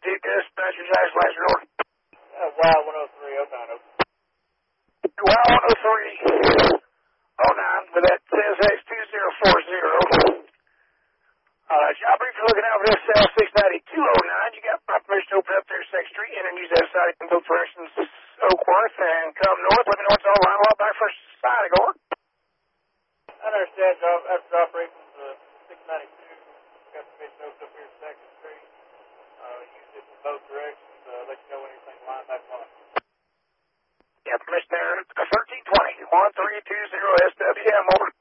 dispatcher's ice road. Wild 103, Oakland. Wild 103, 09, with that CSX 2040. Job brief, you're looking out for this cell 69209. You got my permission to open up there 2nd Street, enter and use that side info for instance, Oakworth, and come north. Let me know what's all line up back first side of going. I understand, after job brief was 692. Got permission to open up here 2nd Street. Use it in both directions. Let you know when anything line back on. Yeah, permission there, 1320, 1320 SWM, over.